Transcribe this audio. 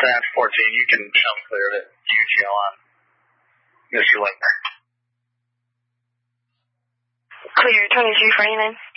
That's 14. You can jump clear of it. UGL on Mr. Linkner. Clear, 22 for anything.